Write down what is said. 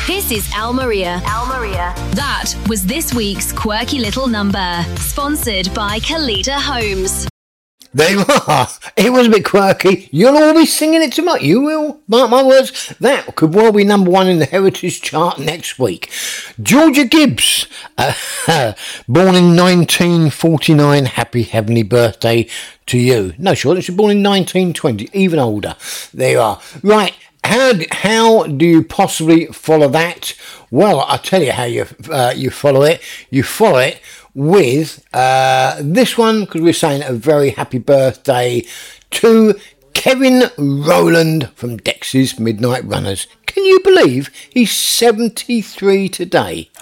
This is Al Maria. That was this week's Quirky Little Number, sponsored by Kalita Homes. There you are. It was a bit quirky. You'll all be singing it tonight. You will. Mark my words. That could well be number one in the Heritage Chart next week. Georgia Gibbs, born in 1949. Happy heavenly birthday to you. No, sure, she was born in 1920. Even older. There you are. Right. How do you possibly follow that? Well, I'll tell you how you follow it. You follow it with this one, because we're saying a very happy birthday to Kevin Rowland from Dex's Midnight Runners. Can you believe he's 73 today?